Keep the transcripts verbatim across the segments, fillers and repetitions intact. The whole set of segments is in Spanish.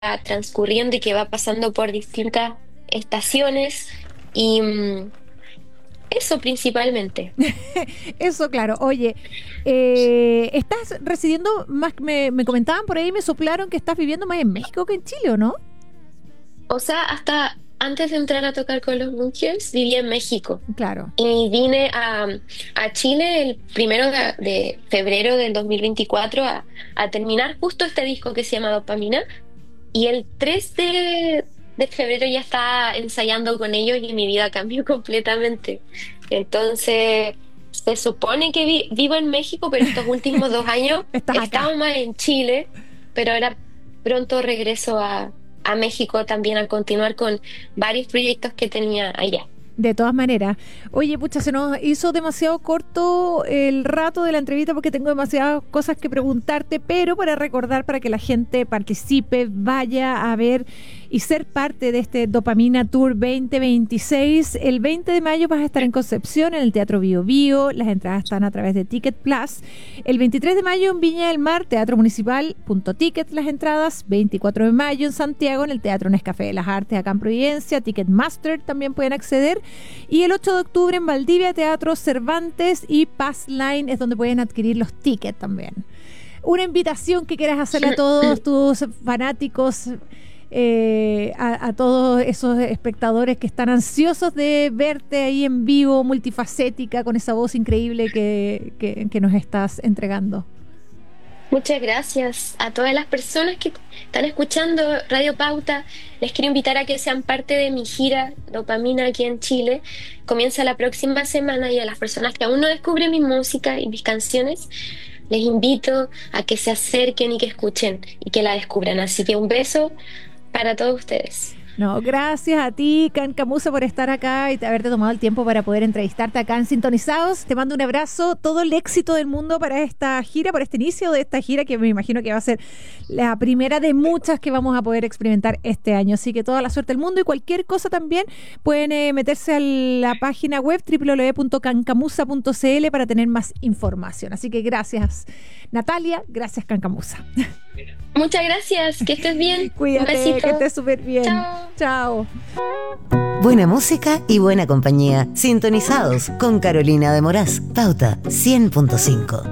transcurriendo y que va pasando por distintas estaciones y mm, eso principalmente. Eso, claro. Oye, eh, estás residiendo más, me, me comentaban por ahí, me soplaron que estás viviendo más en México que en Chile, ¿o no? O sea, hasta antes de entrar a tocar con los Bunkers, vivía en México. Claro. Y vine a, a Chile el primero de, de febrero del dos mil veinticuatro a, a terminar justo este disco que se llama Dopamina. Y el tres de, de febrero ya estaba ensayando con ellos y mi vida cambió completamente. Entonces, se supone que vi- vivo en México, pero estos últimos dos años Estás he acá. estado más en Chile, pero ahora pronto regreso a, a México también a continuar con varios proyectos que tenía allá. De todas maneras. Oye, pucha, se nos hizo demasiado corto el rato de la entrevista porque tengo demasiadas cosas que preguntarte, pero para recordar, para que la gente participe, vaya a ver y ser parte de este Dopamina Tour veinte veintiséis. El veinte de mayo vas a estar en Concepción, en el Teatro Bio Bio. Las entradas están a través de Ticket Plus. El veintitrés de mayo en Viña del Mar, Teatro Municipal, punto ticket las entradas. veinticuatro de mayo en Santiago, en el Teatro Nescafé de las Artes, acá en Providencia. Ticketmaster también pueden acceder. Y el ocho de octubre en Valdivia, Teatro Cervantes y Passline es donde pueden adquirir los tickets también. Una invitación que quieras hacerle a todos tus fanáticos, eh, a, a todos esos espectadores que están ansiosos de verte ahí en vivo, multifacética, con esa voz increíble que, que, que nos estás entregando. Muchas gracias a todas las personas que están escuchando Radio Pauta. Les quiero invitar a que sean parte de mi gira Dopamina aquí en Chile. Comienza la próxima semana y a las personas que aún no descubren mi música y mis canciones, les invito a que se acerquen y que escuchen y que la descubran. Así que un beso para todos ustedes. No, gracias a ti, Can Camusa, por estar acá y te- haberte tomado el tiempo para poder entrevistarte acá en Sintonizados. Te mando un abrazo, todo el éxito del mundo para esta gira, por este inicio de esta gira que me imagino que va a ser la primera de muchas que vamos a poder experimentar este año. Así que toda la suerte del mundo y cualquier cosa también pueden eh, meterse a la página web doble u doble u doble u punto cancamusa punto c l para tener más información. Así que gracias, Natalia, gracias, Cancamusa. Muchas gracias, que estés bien. Un Cuídate, que besito. estés súper bien. Chao. Chao. Buena música y buena compañía. Sintonizados con Carolina de Moraz. Pauta cien punto cinco.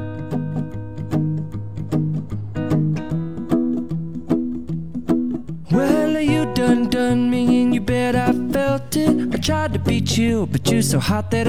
Well, you done done me and you bet I felt it. I tried to beat you, but you're so hot that